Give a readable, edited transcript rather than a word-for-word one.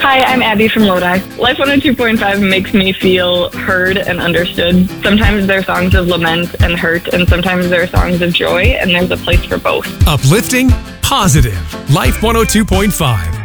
Hi, I'm Abby from Lodi. Life 102.5 makes me feel heard and understood. Sometimes they're songs of lament and hurt, and sometimes they're songs of joy, and there's a place for both. Uplifting, positive. Life 102.5.